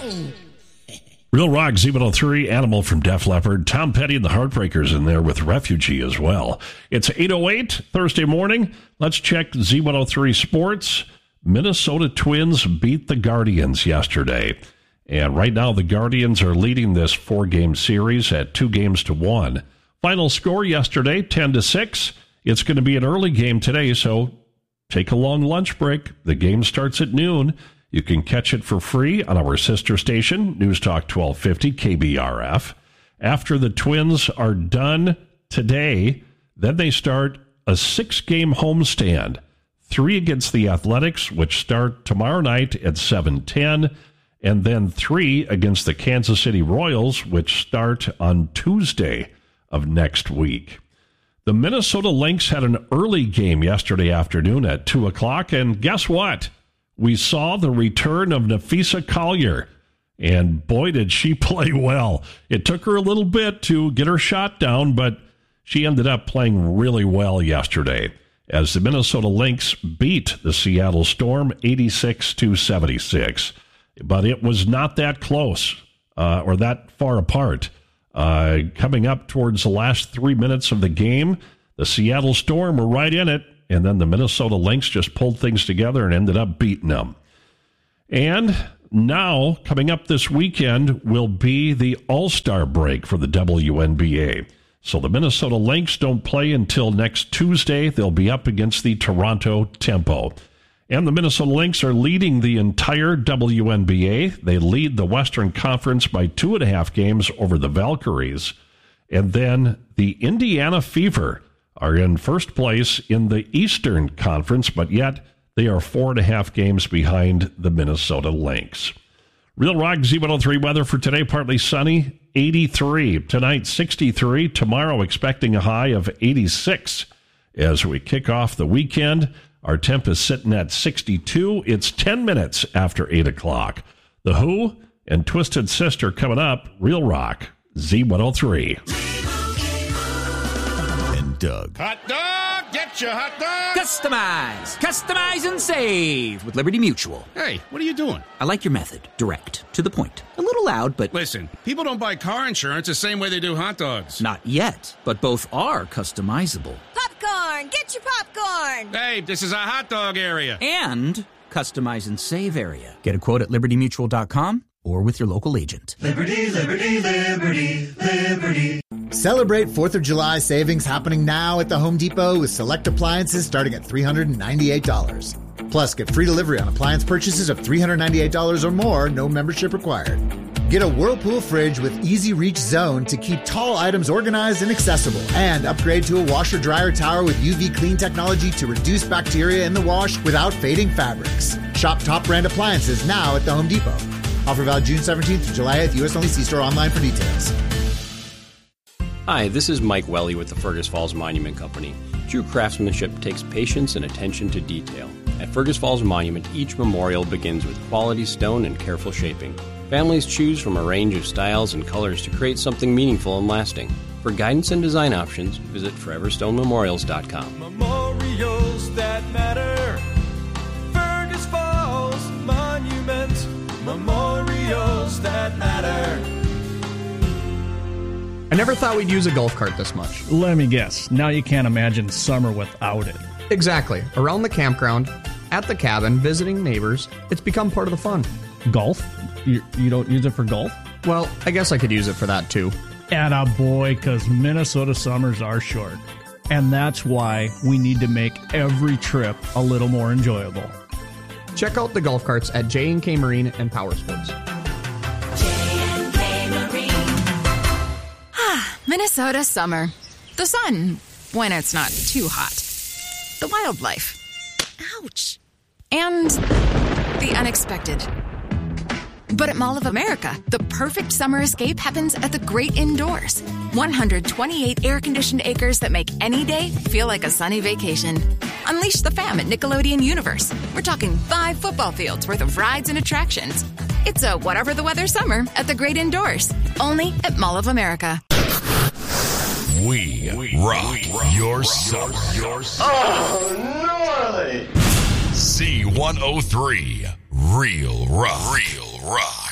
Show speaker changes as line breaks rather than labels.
Real Rock, Z103, Animal from Def Leppard, Tom Petty and the Heartbreakers in there with Refugee as well. It's 8:08 Thursday morning. Let's check Z103 Sports. Minnesota Twins beat the Guardians yesterday. And right now the Guardians are leading this 4-game series at 2-1. Final score yesterday, 10-6. It's going to be an early game today, so take a long lunch break. The game starts at noon. You can catch it for free on our sister station, News Talk 1250 KBRF. After the Twins are done today, then they start a 6-game homestand. 3 against the Athletics, which start tomorrow night at 7:10, and then 3 against the Kansas City Royals, which start on Tuesday of next week. The Minnesota Lynx had an early game yesterday afternoon at 2 o'clock, and guess what? We saw the return of Nafisa Collier, and boy, did she play well. It took her a little bit to get her shot down, but she ended up playing really well yesterday as the Minnesota Lynx beat the Seattle Storm 86-76. But it was not that close or that far apart. Coming up towards the last 3 minutes of the game, the Seattle Storm were right in it. And then the Minnesota Lynx just pulled things together and ended up beating them. And now, coming up this weekend, will be the All-Star break for the WNBA. So the Minnesota Lynx don't play until next Tuesday. They'll be up against the Toronto Tempo. And the Minnesota Lynx are leading the entire WNBA. They lead the Western Conference by 2.5 games over the Valkyries. And then the Indiana Fever are in first place in the Eastern Conference, but yet they are 4.5 games behind the Minnesota Lynx. Real Rock Z103 weather for today, partly sunny, 83. Tonight, 63. Tomorrow, expecting a high of 86. As we kick off the weekend, our temp is sitting at 62. It's 10 minutes after 8 o'clock. The Who and Twisted Sister coming up. Real Rock Z103.
Doug.
Hot dog! Get your hot dog!
Customize and save with Liberty Mutual.
Hey, what are you doing?
I like your method. Direct. To the point. A little loud, but...
Listen, people don't buy car insurance the same way they do hot dogs.
Not yet, but both are customizable.
Popcorn! Get your popcorn!
Hey, this is a hot dog area.
And customize and save area. Get a quote at libertymutual.com or with your local agent.
Liberty, liberty, liberty, liberty.
Celebrate 4th of July savings happening now at the Home Depot with select appliances starting at $398. Plus, get free delivery on appliance purchases of $398 or more, no membership required. Get a Whirlpool fridge with Easy Reach Zone to keep tall items organized and accessible. And upgrade to a washer-dryer tower with UV clean technology to reduce bacteria in the wash without fading fabrics. Shop top brand appliances now at the Home Depot. Offer valid June 17th to July 8th. U.S. only. See store online for details.
Hi, this is Mike Welly with the Fergus Falls Monument Company. True craftsmanship takes patience and attention to detail. At Fergus Falls Monument, each memorial begins with quality stone and careful shaping. Families choose from a range of styles and colors to create something meaningful and lasting. For guidance and design options, visit foreverstonememorials.com.
Memorials that matter. Fergus Falls Monument. Memorials that matter.
I never thought we'd use a golf cart this much.
Let me guess. Now you can't imagine summer without it.
Exactly. Around the campground, at the cabin, visiting neighbors, it's become part of the fun.
Golf? You don't use it for golf?
Well, I guess I could use it for that too.
Attaboy, because Minnesota summers are short. And that's why we need to make every trip a little more enjoyable.
Check out the golf carts at J&K Marine and Power Sports.
Minnesota summer. The sun, when it's not too hot. The wildlife. Ouch. And the unexpected. But at Mall of America, the perfect summer escape happens at the great indoors. 128 air-conditioned acres that make any day feel like a sunny vacation. Unleash the fam at Nickelodeon Universe. We're talking 5 football fields worth of rides and attractions. It's a whatever the weather summer at the great indoors. Only at Mall of America.
We rock your summer.
Oh, gnarly!
C103, Real Rock.